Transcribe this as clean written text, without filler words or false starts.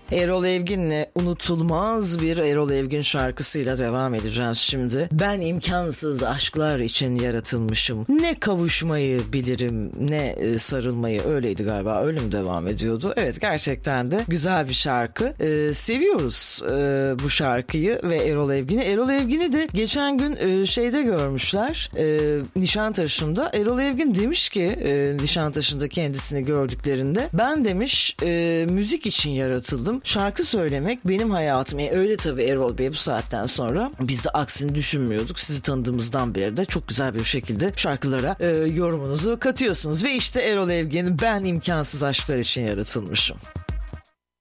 Erol Evgin'le unutulmaz bir Erol Evgin şarkısıyla devam edeceğiz şimdi. Ben imkansız aşklar için yaratılmışım. Ne kavuşmayı bilirim, ne sarılmayı, öyleydi galiba, öyle mi devam ediyordu? Evet, gerçekten de güzel bir şarkı. Seviyoruz bu şarkıyı ve Erol Evgin'i. Erol Evgin'i de geçen gün şeyde görmüşler, Nişantaşı'nda. Erol Evgin demiş ki Nişantaşı'nda kendisini gördüklerinde, ben demiş müzik için yaratıldım. Şarkı söylemek benim hayatım. Öyle tabii Erol Bey, bu saatten sonra biz de aksini düşünmüyorduk. Sizi tanıdığımızdan beri de çok güzel bir şekilde şarkılara yorumunuzu katıyorsunuz. Ve işte Erol Evgin, ben imkansız aşklar için yaratılmışım.